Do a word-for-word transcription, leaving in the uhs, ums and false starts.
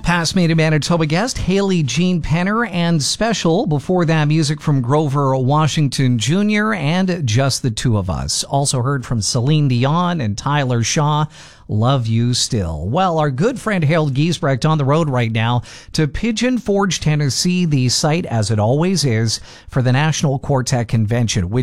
Past Made in Manitoba guest Haley Jean Penner, and special before that, music from Grover Washington Junior and Just the Two of Us. Also heard from Celine Dion and Tyler Shaw, Love You Still. Well, our good friend Harold Giesbrecht on the road right now to Pigeon Forge, Tennessee, the site, as it always is, for the National Quartet Convention, which